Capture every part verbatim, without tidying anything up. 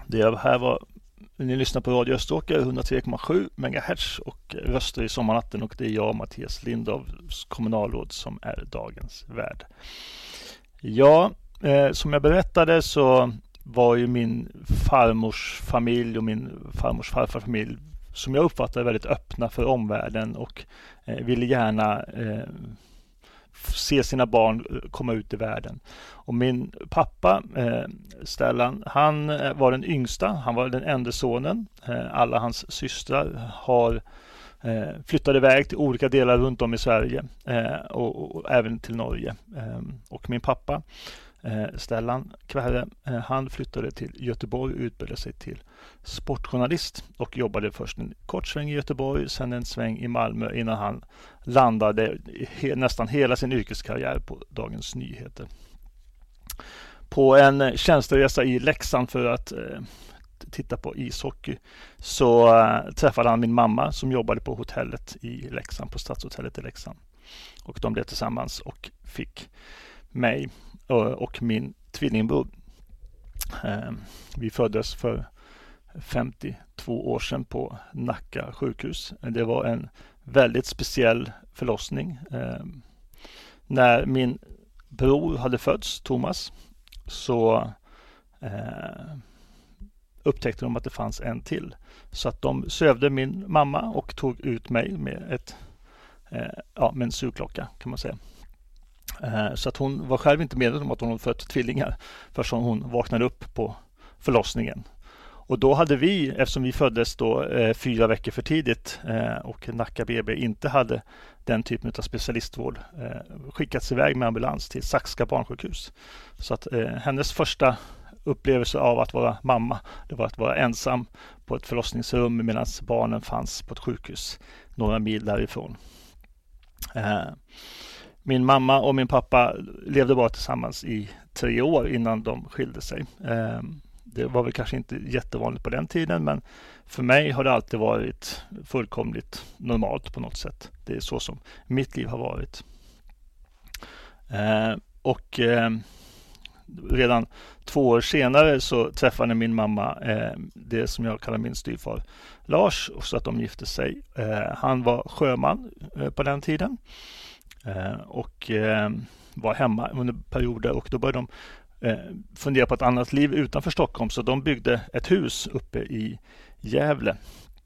Det här var, ni lyssnar på Radio Österåker hundratre komma sju megahertz och Röster i sommarnatten, och det är jag, Mattias Lindov, kommunalråd, som är dagens värd. Ja, eh, som jag berättade så var ju min farmors familj och min farmors farfars familj, som jag uppfattade, väldigt öppna för omvärlden och eh, ville gärna eh, se sina barn komma ut i världen. Och min pappa eh, Stellan, han var den yngsta, han var den enda sonen. Eh, alla hans systrar har eh, flyttat iväg till olika delar runt om i Sverige eh, och, och även till Norge. Eh, och min pappa eh, Stellan Kverre, eh, han flyttade till Göteborg och utbildade sig till sportjournalist och jobbade först en kort sväng i Göteborg, sen en sväng i Malmö innan han landade he- nästan hela sin yrkeskarriär på Dagens Nyheter. På en tjänsteresa i Leksand för att eh, titta på ishockey så eh, träffade han min mamma som jobbade på hotellet i Leksand, på Stadshotellet i Leksand. Och de blev tillsammans och fick mig och, och min tvillingbror. Eh, vi föddes för femtiotvå år sedan på Nacka sjukhus. Det var en väldigt speciell förlossning. Eh, när min bror hade fötts, Thomas, så eh, upptäckte de att det fanns en till. Så att de sövde min mamma och tog ut mig med, ett, eh, ja, med en sugklocka, kan man säga. Eh, så att hon var själv inte medveten om att hon hade fött tvillingar förrän hon vaknade upp på förlossningen. Och då hade vi, eftersom vi föddes då eh, fyra veckor för tidigt eh, och Nacka B B inte hade den typen av specialistvård, eh, skickats iväg med ambulans till Saxka barnsjukhus. Så att eh, hennes första upplevelse av att vara mamma, det var att vara ensam på ett förlossningsrum medan barnen fanns på ett sjukhus några mil därifrån. Eh, min mamma och min pappa levde bara tillsammans i tre år innan de skilde sig. Eh, Det var väl kanske inte jättevanligt på den tiden, men för mig har det alltid varit fullkomligt normalt på något sätt. Det är så som mitt liv har varit. Eh, och eh, redan två år senare så träffade min mamma eh, det som jag kallar min styvfar Lars, och så att de gifte sig. Eh, han var sjöman eh, på den tiden eh, och eh, var hemma under perioder, och då började de fundera på ett annat liv utanför Stockholm, så de byggde ett hus uppe i Gävle.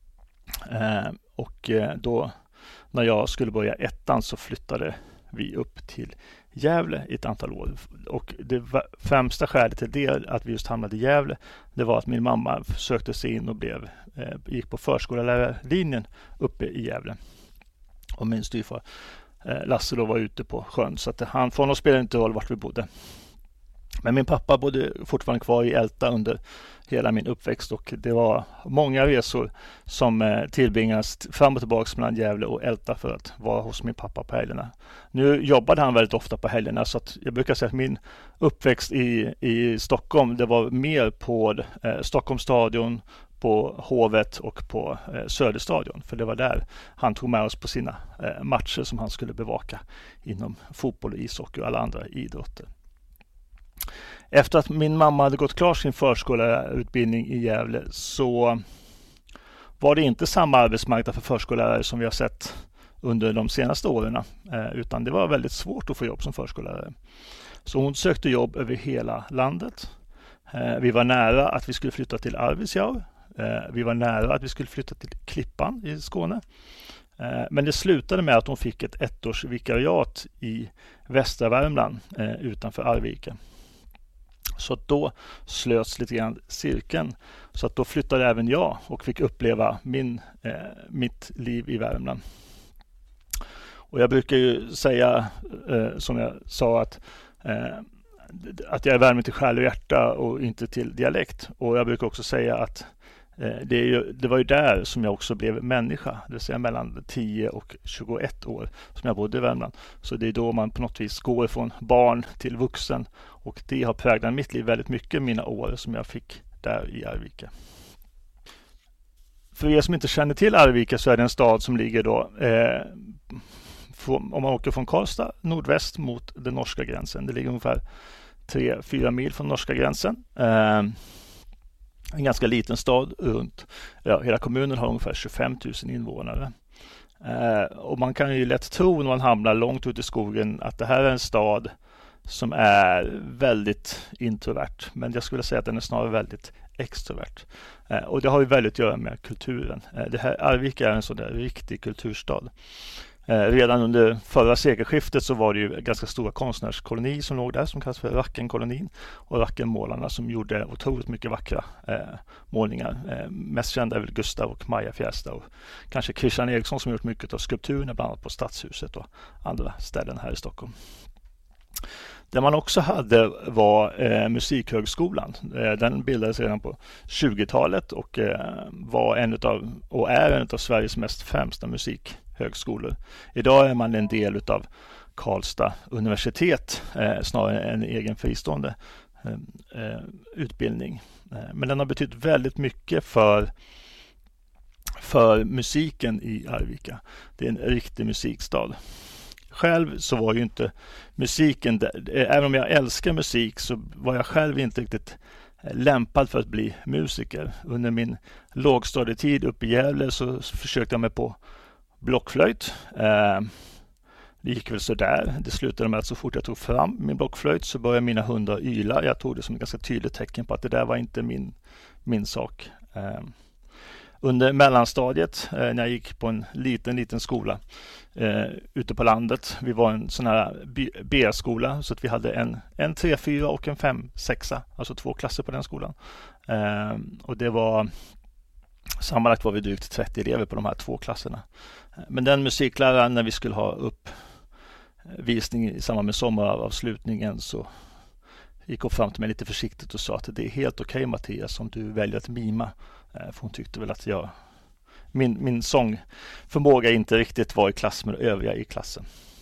Eh, och då när jag skulle börja ettan så flyttade vi upp till Gävle i ett antal år. Och det främsta skälet till det, att vi just hamnade i Gävle, det var att min mamma sökte sig in och blev, eh, gick på förskollärarlinjen uppe i Gävle. Och min styvfar eh, Lasse då var ute på sjön, så att han, för honom spelade inte roll vart vi bodde. Men min pappa bodde fortfarande kvar i Älta under hela min uppväxt, och det var många resor som tillbringas fram och tillbaka mellan Gävle och Älta för att vara hos min pappa på helgerna. Nu jobbade han väldigt ofta på helgerna, så att jag brukar säga att min uppväxt i, i Stockholm, det var mer på eh, Stockholms stadion, på Hovet och på eh, Söderstadion, för det var där han tog med oss på sina eh, matcher som han skulle bevaka inom fotboll, ishockey och alla andra idrotter. Efter att min mamma hade gått klar sin förskollärarutbildning i Gävle så var det inte samma arbetsmarknad för förskollärare som vi har sett under de senaste åren, utan det var väldigt svårt att få jobb som förskollärare. Så hon sökte jobb över hela landet. Vi var nära att vi skulle flytta till Arvidsjaur. Vi var nära att vi skulle flytta till Klippan i Skåne. Men det slutade med att hon fick ett ettårs vikariat i västra Värmland utanför Arvika. Så att då slöts lite grann cirkeln. Så att då flyttade även jag och fick uppleva min, eh, mitt liv i Värmland. Och jag brukar ju säga, eh, som jag sa, att, eh, att jag är värmig till själ och hjärta och inte till dialekt. Och jag brukar också säga att eh, det, är ju, det var ju där som jag också blev människa. Det vill säga mellan tio och tjugoett år som jag bodde i Värmland. Så det är då man på något vis går från barn till vuxen. Och det har präglat mitt liv väldigt mycket, mina år som jag fick där i Arvika. För er som inte känner till Arvika så är det en stad som ligger då, eh, från, om man åker från Karlstad nordväst mot den norska gränsen. Det ligger ungefär tre fyra mil från norska gränsen. Eh, En ganska liten stad runt, ja, hela kommunen har ungefär tjugofem tusen invånare. Eh, och man kan ju lätt tro när man hamnar långt ut i skogen att det här är en stad som är väldigt introvert. Men jag skulle säga att den är snarare väldigt extrovert. Eh, och det har ju väldigt att göra med kulturen. Eh, det här, Arvika är en sån där riktig kulturstad. Eh, redan under förra sekelskiftet så var det ju ganska stora konstnärskoloni som låg där som kallas för Rackenkolonin, och Rackenmålarna som gjorde otroligt mycket vackra eh, målningar. Eh, mest kända är väl Gustav och Maja Fjärstad och kanske Christian Eriksson som gjort mycket av skulpturerna bland annat på Stadshuset och andra ställen här i Stockholm. Det man också hade var eh, Musikhögskolan. Eh, den bildades redan på tjugotalet och eh, var en utav, och är en av Sveriges mest främsta musikhögskolor. Idag är man en del av Karlstad universitet, eh, snarare än en egen fristående eh, eh, utbildning. Eh, men den har betytt väldigt mycket för för musiken i Arvika. Det är en riktig musikstad. Själv så var ju inte musiken där. Även om jag älskar musik så var jag själv inte riktigt lämpad för att bli musiker. Under min lågstadietid uppe i Gävle så försökte jag mig på blockflöjt. Det gick väl så där. Det slutade med att så fort jag tog fram min blockflöjt så började mina hundar yla. Jag tog det som ett ganska tydligt tecken på att det där var inte min, min sak. Under mellanstadiet eh, när jag gick på en liten, liten skola eh, ute på landet. Vi var en sån här B-skola så att vi hade en, en tre fyra och en fem sexa, alltså två klasser på den skolan. Eh, och det var sammanlagt var vi drygt trettio elever på de här två klasserna. Men den musikläraren, när vi skulle ha upp visning i samband med sommaravslutningen, så gick hon fram till mig lite försiktigt och sa att det är helt okej, Mattias, om du väljer att mima. För hon tyckte väl att jag, min, min sångförmåga inte riktigt var i klass med övriga i klassen.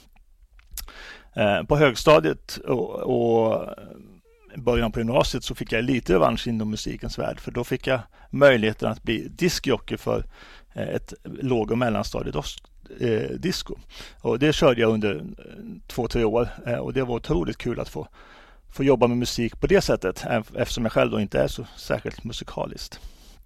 På högstadiet och, och början på gymnasiet så fick jag lite revansch inom musikens värld, för då fick jag möjligheten att bli diskjockey för ett låg- och mellanstadiedisco. Och det körde jag under två, tre år och det var otroligt kul att få, få jobba med musik på det sättet, eftersom jag själv då inte är så särskilt musikaliskt.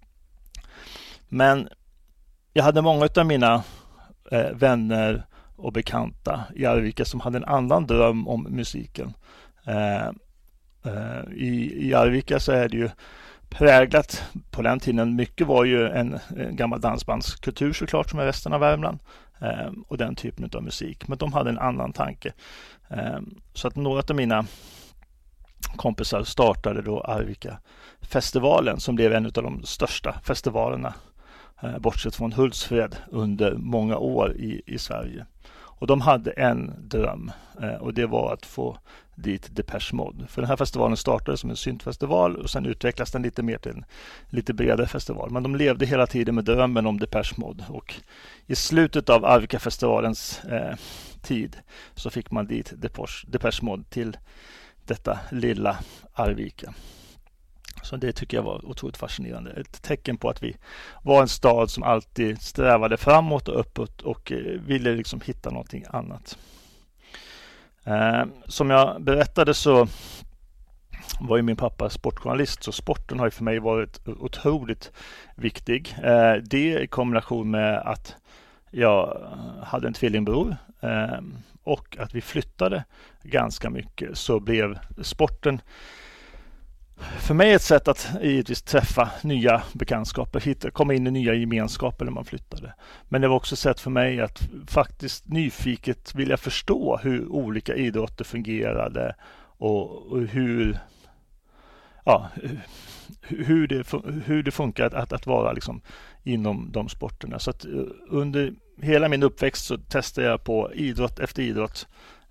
Men jag hade många av mina eh, vänner och bekanta i Arvika som hade en annan dröm om musiken. Eh, eh, i, I Arvika så är det ju präglat på den tiden. Mycket var ju en, en gammal dansbandskultur såklart, som är resten av Värmland. Eh, och den typen av musik. Men de hade en annan tanke. Eh, så att några av mina kompisar startade då Arvika-festivalen, som blev en av de största festivalerna bortsett från Hultsfred under många år i, i Sverige. Och de hade en dröm eh, och det var att få dit Depeche Mode. För den här festivalen startade som en syntfestival och sen utvecklades den lite mer till en lite bredare festival. Men de levde hela tiden med drömmen om Depeche Mode, och i slutet av Arvika-festivalens eh, tid så fick man dit Depeche, Depeche Mode till detta lilla Arvika. Så det tycker jag var otroligt fascinerande. Ett tecken på att vi var en stad som alltid strävade framåt och uppåt och ville liksom hitta någonting annat. Eh, som jag berättade så var ju min pappa sportjournalist, så sporten har ju för mig varit otroligt viktig. Eh, det i kombination med att jag hade en tvillingbror eh, och att vi flyttade ganska mycket, så blev sporten för mig ett sätt att givetvis träffa nya bekantskaper, hitta, komma in i nya gemenskaper när man flyttade. Men det var också ett sätt för mig att faktiskt nyfiket vilja förstå hur olika idrotter fungerade och, och hur, ja, hur, det, hur det funkar att, att vara liksom inom de sporterna. Så att under hela min uppväxt så testade jag på idrott efter idrott.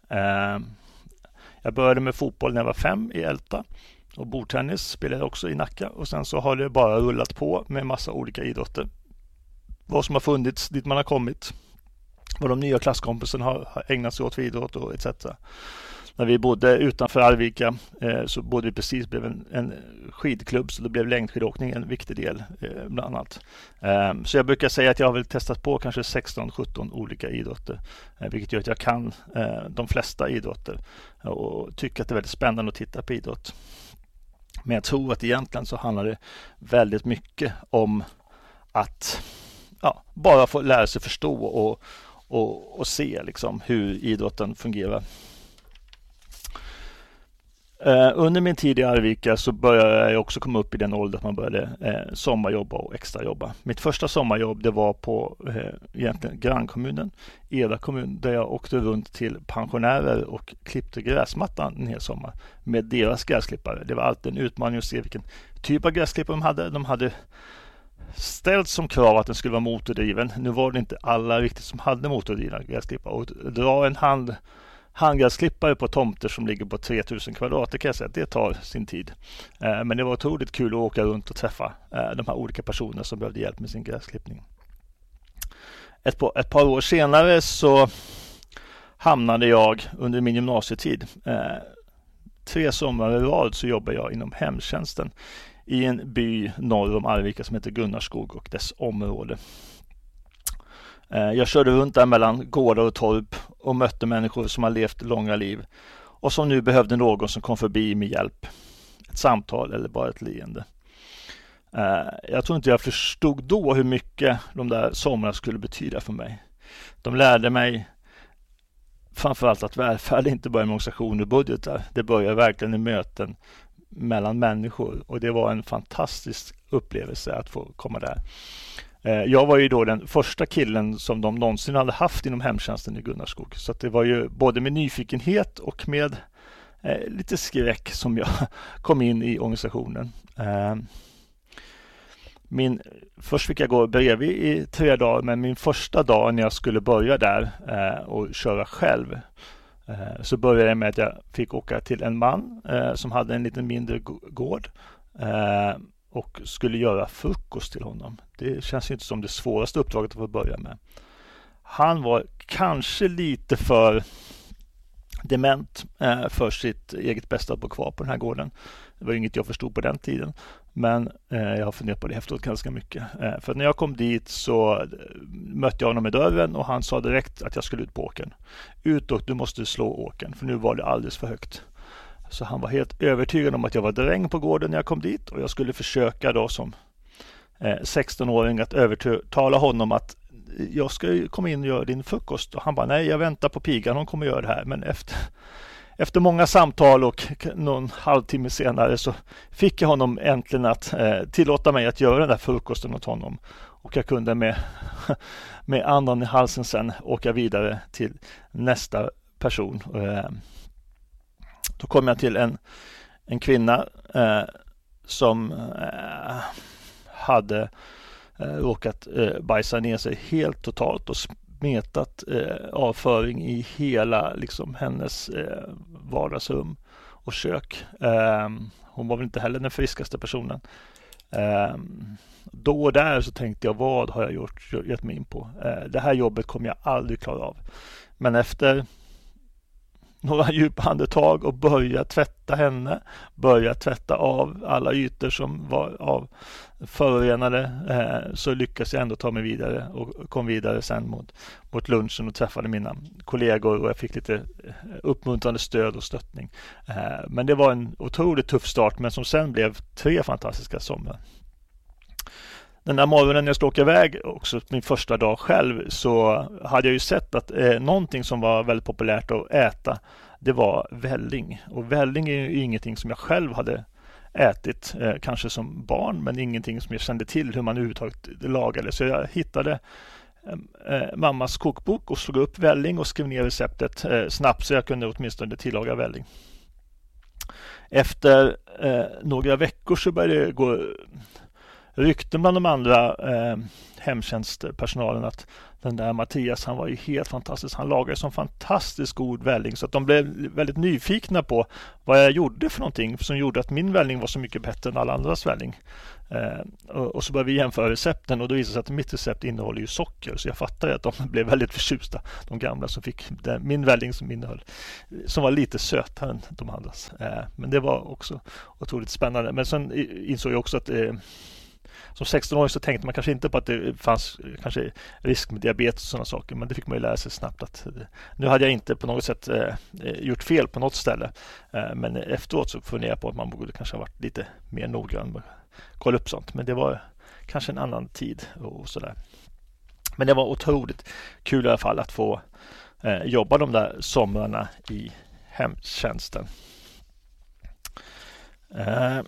Jag började med fotboll när jag var fem i Älta. Och bordtennis spelade jag också i Nacka. Och sen så har det bara rullat på med massa olika idrotter. Vad som har funnits, dit man har kommit. Vad de nya klasskompisarna har, har ägnat sig åt för idrott och et cetera. När vi bodde utanför Arvika eh, så bodde vi precis bredvid en, en skidklubb. Så då blev längdskidåkning en viktig del eh, bland annat. Eh, så jag brukar säga att jag har väl testat på kanske sexton sjutton olika idrotter. Eh, vilket gör att jag kan eh, de flesta idrotter. Och tycker att det är väldigt spännande att titta på idrott. Men jag tror att egentligen så handlar det väldigt mycket om att ja, bara få lära sig förstå och, och, och se liksom hur idrotten fungerar. Uh, under min tid i Arvika så började jag också komma upp i den ålder att man började uh, sommarjobba och extrajobba. Mitt första sommarjobb det var på uh, egentligen grannkommunen, Eda kommun, där jag åkte runt till pensionärer och klippte gräsmattan en hel sommar med deras gräsklippare. Det var alltid en utmaning att se vilken typ av gräsklippare de hade. De hade ställt som krav att den skulle vara motordriven. Nu var det inte alla riktigt som hade motordrivna gräsklippare. Och dra en hand handgräsklippare på tomter som ligger på tre tusen kvadrat, det kan jag säga att det tar sin tid. Eh, men det var otroligt kul att åka runt och träffa eh, de här olika personerna som behövde hjälp med sin gräsklippning. Ett, på, ett par år senare så hamnade jag under min gymnasietid. Eh, tre somrar i rad så jobbade jag inom hemtjänsten i en by norr om Arvika som heter Gunnarskog och dess område. Jag körde runt där mellan gårdar och torp och mötte människor som har levt långa liv och som nu behövde någon som kom förbi med hjälp. Ett samtal eller bara ett leende. Jag tror inte jag förstod då hur mycket de där somrarna skulle betyda för mig. De lärde mig framförallt att välfärd inte bara med organisationer och budgetar. Det börjar verkligen i möten mellan människor och det var en fantastisk upplevelse att få komma där. Jag var ju då den första killen som de någonsin hade haft inom hemtjänsten i Gunnarskog. Så att det var ju både med nyfikenhet och med eh, lite skräck som jag kom in i organisationen. Eh, min, först fick jag gå bredvid i tre dagar, men min första dag när jag skulle börja där eh, och köra själv eh, så började jag med att jag fick åka till en man eh, som hade en lite mindre gård. Eh, och skulle göra frukost till honom. Det känns inte som det svåraste uppdraget att få börja med. Han var kanske lite för dement eh, för sitt eget bästa att bo kvar på den här gården. Det var inget jag förstod på den tiden. Men eh, jag har funderat på det efteråt ganska mycket. Eh, för när jag kom dit så mötte jag honom i dörren och han sa direkt att jag skulle ut på åkern. Ut och du måste slå åkern för nu var det alldeles för högt. Så han var helt övertygad om att jag var dräng på gården när jag kom dit och jag skulle försöka då som eh, sexton-åring att övertala honom att jag ska komma in och göra din frukost. Och han bara, nej jag väntar på pigan, hon kommer göra det här. Men efter, efter många samtal och någon halvtimme senare så fick jag honom äntligen att eh, tillåta mig att göra den där frukosten åt honom. Och jag kunde med, med andan i halsen sen åka vidare till nästa person. Eh, Då kom jag till en, en kvinna eh, som eh, hade eh, råkat eh, bajsa ner sig helt totalt och smetat eh, avföring i hela liksom, hennes eh, vardagsrum och kök. Eh, hon var väl inte heller den friskaste personen. Eh, då och där så tänkte jag, vad har jag gjort, gett mig in på? Eh, det här jobbet kommer jag aldrig klara av. Men efter några djupa andetag och börja tvätta henne, börja tvätta av alla ytor som var av förorenade, eh, så lyckades jag ändå ta mig vidare och kom vidare sen mot, mot lunchen och träffade mina kollegor och jag fick lite uppmuntrande stöd och stöttning. Eh, men det var en otroligt tuff start, men som sen blev tre fantastiska somrar. Den där morgonen när jag skulle åka iväg, också min första dag själv, så hade jag ju sett att eh, någonting som var väldigt populärt att äta, det var välling. Och välling är ju ingenting som jag själv hade ätit, eh, kanske som barn, men ingenting som jag kände till hur man överhuvudtaget lagade. Så jag hittade eh, mammas kokbok och slog upp välling och skrev ner receptet eh, snabbt så jag kunde åtminstone tillaga välling. Efter eh, några veckor så började det gå rykten bland de andra eh, hemtjänstpersonalen att den där Mattias, han var ju helt fantastisk. Han lagade som fantastiskt god välling så att de blev väldigt nyfikna på vad jag gjorde för någonting som gjorde att min välling var så mycket bättre än alla andras välling. Eh, och, och så började vi jämföra recepten och då visade sig att mitt recept innehåller ju socker så jag fattade att de blev väldigt förtjusta, de gamla som fick den, min välling som innehöll, som var lite sötare än de andras. Eh, men det var också otroligt spännande. Men sen insåg jag också att eh, som sexton-åring så tänkte man kanske inte på att det fanns kanske risk med diabetes och sådana saker, men det fick man ju lära sig snabbt att nu hade jag inte på något sätt eh, gjort fel på något ställe, eh, men efteråt så funderade jag på att man borde kanske ha varit lite mer noggrann med att kolla upp sånt, men det var kanske en annan tid och sådär. Men det var otroligt kul i alla fall att få eh, jobba de där somrarna i hemtjänsten. Eh,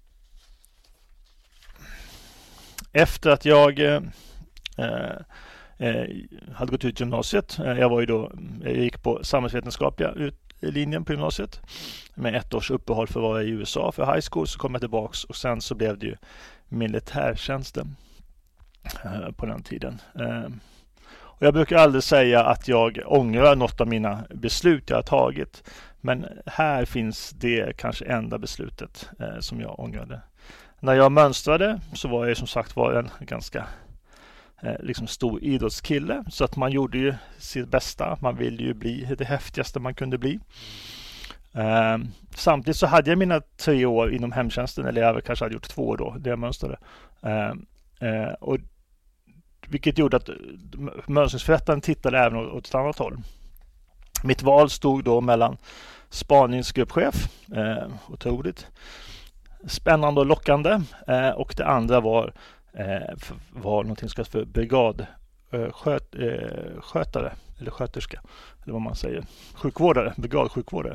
efter att jag eh, eh, hade gått ut gymnasiet, eh, jag var ju då, jag gick på samhällsvetenskapliga ut, linjen på gymnasiet med ett års uppehåll för att vara i U S A för high school, så kom jag tillbaks och sen så blev det ju militärtjänsten eh, på den tiden. Eh, och jag brukar aldrig säga att jag ångrar något av mina beslut jag har tagit, men här finns det kanske enda beslutet eh, som jag ångrade. När jag mönstrade så var jag som sagt var en ganska eh, liksom stor idrottskille, så att man gjorde ju sitt bästa. Man ville ju bli det häftigaste man kunde bli. Eh, samtidigt så hade jag mina tre år inom hemtjänsten, eller jag kanske hade gjort två år då, det jag mönstrade. Eh, eh, och vilket gjorde att mönstringsförrättaren tittade även åt ett annat håll. Mitt val stod då mellan spaningsgruppchef, eh, otroligt spännande och lockande, eh, och det andra var, eh, var någonting som kallas för brigadskötare, eh, eller sköterska, eller vad man säger, sjukvårdare, brigadsjukvårdare.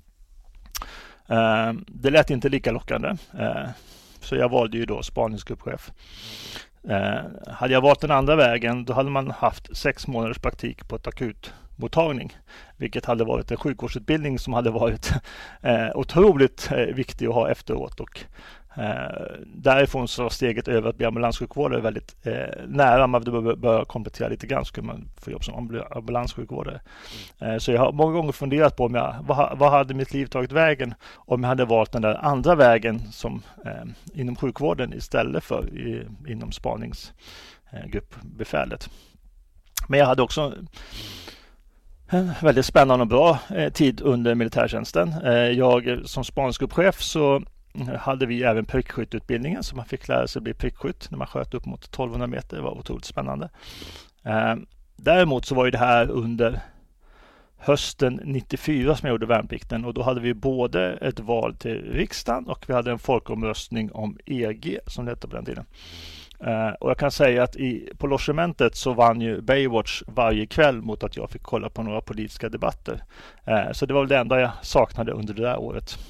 Eh, det lät inte lika lockande, eh, så jag valde ju då spaningsgruppchef. Eh, hade jag valt den andra vägen, då hade man haft sex månaders praktik på ett akutmottagning, vilket hade varit en sjukvårdsutbildning som hade varit eh, otroligt eh, viktig att ha efteråt, och eh, därifrån så var steget över att bli ambulanssjukvårdare väldigt eh, nära. Man behöver börja komplettera lite grann, så skulle man få jobb som ambulanssjukvårdare. Eh, så jag har många gånger funderat på om jag, vad, vad hade mitt liv tagit vägen om jag hade valt den där andra vägen som eh, inom sjukvården istället för i, inom spaningsgruppbefälet. Eh, Men jag hade också en väldigt spännande och bra eh, tid under militärtjänsten. Eh, jag som spaningsgruppchef så hade vi även prickskytteutbildningen, så man fick lära sig bli prickskytt när man sköt upp mot tolvhundra meter. Det var otroligt spännande. Eh, däremot så var ju det här under hösten nittiofyra som jag gjorde värnplikten, och då hade vi både ett val till riksdagen och vi hade en folkomröstning om E G som det hette på den tiden. Uh, och jag kan säga att i, på logementet så vann ju Baywatch varje kväll mot att jag fick kolla på några politiska debatter. Uh, så det var väl det enda jag saknade under det där året.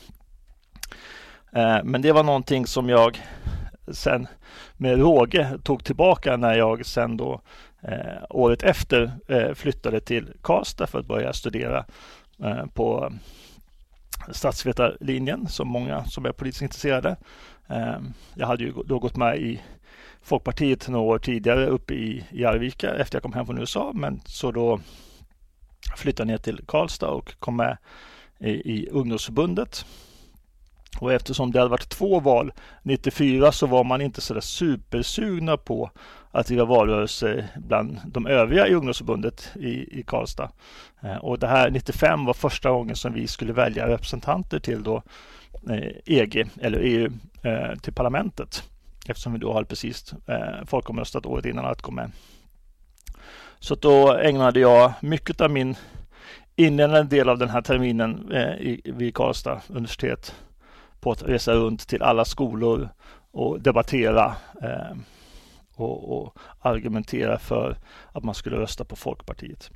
Uh, men det var någonting som jag sen med råge tog tillbaka när jag sen då uh, året efter uh, flyttade till Karlstad för att börja studera uh, på statsvetarlinjen, som många som är politiskt intresserade. Uh, jag hade ju då gått med i Folkpartiet några år tidigare uppe i, i Arvika efter jag kom hem från U S A, men så då flyttade ner till Karlstad och kom med i, i ungdomsförbundet. Och eftersom det hade varit två val nittiofyra så var man inte så där supersugna på att driva valrörelse bland de övriga i ungdomsförbundet i, i Karlstad. Eh, och det här nittiofem var första gången som vi skulle välja representanter till då eh, E G eller E U eh, till parlamentet. Eftersom vi då hade precis eh, folkomröstat året innan att gå med. Så då ägnade jag mycket av min inledande del av den här terminen eh, i, vid Karlstad universitet på att resa runt till alla skolor och debattera eh, och, och argumentera för att man skulle rösta på Folkpartiet.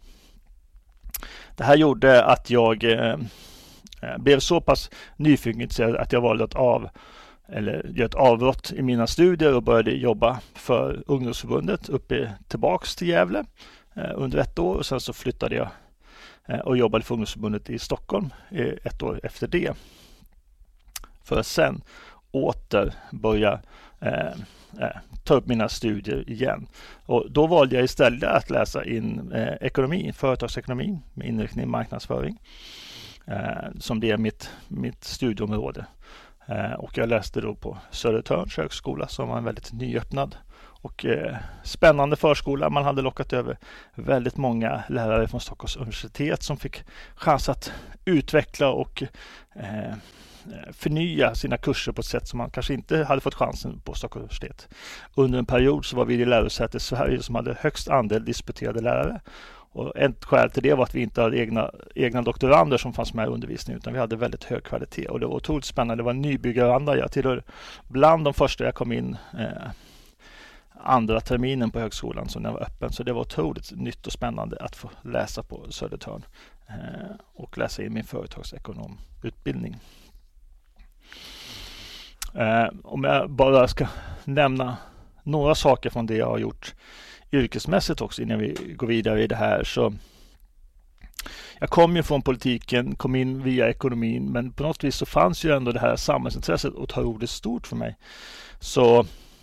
Det här gjorde att jag eh, blev så pass nyfiken att jag valde att av eller göra ett avbrott i mina studier och började jobba för ungdomsförbundet uppe tillbaks till Gävle eh, under ett år, och sen så flyttade jag eh, och jobbade för ungdomsförbundet i Stockholm eh, ett år efter det. För att sen åter börja eh, eh, ta upp mina studier igen. Och då valde jag istället att läsa in eh, ekonomi, företagsekonomi med inriktning i marknadsföring eh, som det är mitt, mitt studieområde. Eh, och jag läste då på Södertörns högskola som var en väldigt nyöppnad och eh, spännande förskola. Man hade lockat över väldigt många lärare från Stockholms universitet som fick chans att utveckla och eh, förnya sina kurser på ett sätt som man kanske inte hade fått chansen på Stockholms universitet. Under en period så var vi det lärosäte i Sverige som hade högst andel disputerade lärare. Och ett skäl till det var att vi inte hade egna, egna doktorander som fanns med i undervisningen, utan vi hade väldigt hög kvalitet. Och det var otroligt spännande. Det var en nybyggaranda. Jag tillhör bland de första jag kom in eh, andra terminen på högskolan som den var öppen. Så det var otroligt nytt och spännande att få läsa på Södertörn eh, och läsa in min företagsekonomutbildning. Eh, om jag bara ska nämna några saker från det jag har gjort yrkesmässigt också innan vi går vidare i det här, så jag kom ju från politiken, kom in via ekonomin, men på något vis så fanns ju ändå det här samhällsintresset otroligt stort för mig. Så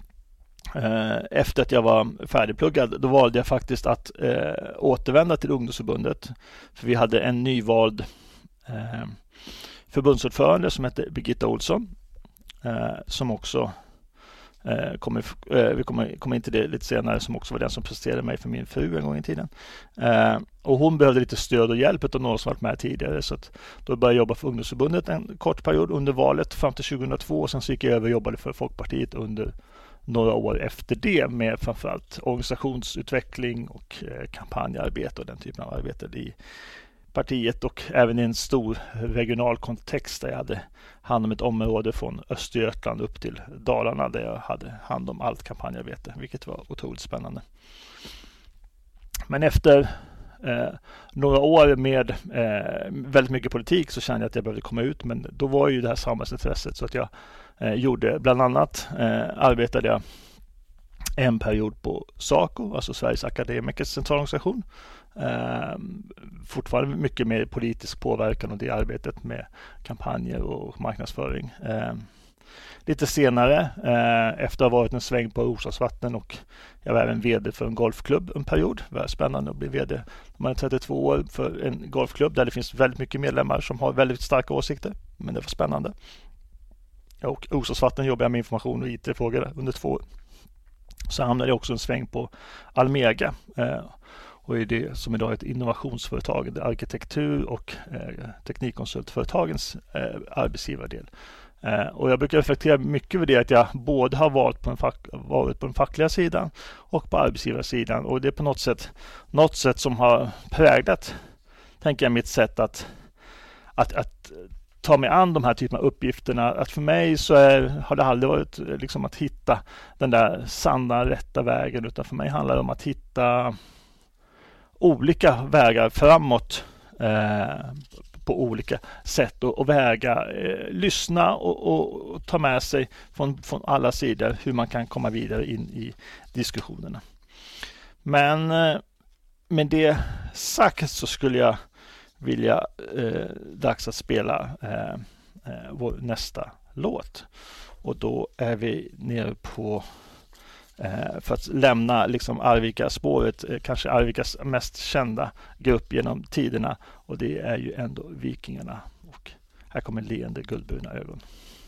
eh, efter att jag var färdigpluggad, då valde jag faktiskt att eh, återvända till ungdomsförbundet, för vi hade en nyvald eh, förbundsordförande som hette Birgitta Olsson, eh, som också Eh, kommer, eh, vi kommer, kommer in till det lite senare, som också var den som presenterade mig för min fru en gång i tiden. Eh, och hon behövde lite stöd och hjälp av någon som varit med tidigare, så att då började jag jobba för ungdomsförbundet en kort period under valet fram till tjugohundratvå, och sen så gick jag över och jobbade för Folkpartiet under några år efter det med framförallt organisationsutveckling och eh, kampanjarbete och den typen av arbete i partiet, och även i en stor regional kontext där jag hade hand om ett område från Östergötland upp till Dalarna, där jag hade hand om allt kampanjarbete, vilket var otroligt spännande. Men efter eh, några år med eh, väldigt mycket politik så kände jag att jag behövde komma ut, men då var ju det här samhällsintresset, så att jag eh, gjorde bland annat eh, arbetade jag en period på SACO, alltså Sveriges akademikers centralorganisation. Eh, fortfarande mycket mer politisk påverkan och det arbetet med kampanjer och marknadsföring. Eh, lite senare, eh, efter att ha varit en sväng på Roslagsvatten, och jag var även vd för en golfklubb en period. Det var spännande att bli vd när man är trettiotvå år för en golfklubb där det finns väldigt mycket medlemmar som har väldigt starka åsikter, men det var spännande. Och Roslagsvatten jobbade jag med information och I T-frågor under två år. Så hamnade jag också en sväng på Almega, eh, och är det som idag är ett innovationsföretag, det arkitektur- och eh, teknikkonsultföretagens eh, arbetsgivardel. Eh, och jag brukar reflektera mycket över det, att jag både har varit på, en fack, varit på den fackliga sidan och på arbetsgivarsidan, och det är på något sätt, något sätt som har präglat, tänker jag, mitt sätt att, att, att ta mig an de här typerna av uppgifterna. Att för mig så är, har det aldrig varit liksom att hitta den där sanna, rätta vägen, utan för mig handlar det om att hitta olika vägar framåt eh, på olika sätt, och, och väga, eh, lyssna och, och, och ta med sig från, från alla sidor hur man kan komma vidare in i diskussionerna. Men eh, med det sagt så skulle jag vilja eh, dags att spela eh, eh, vår nästa låt, och då är vi nere på eh, för att lämna liksom Arvika-spåret, eh, kanske Arvikas mest kända grupp genom tiderna, och det är ju ändå Vikingarna, och här kommer Leende guldbruna ögon.